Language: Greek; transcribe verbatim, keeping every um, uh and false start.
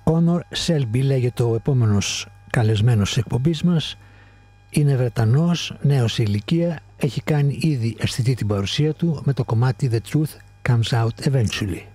Connor Selby λέγεται ο επόμενος καλεσμένος της εκπομπής μας. Είναι Βρετανός, νέος σε ηλικία, έχει κάνει ήδη αισθητή την παρουσία του με το κομμάτι The Truth Comes Out Eventually.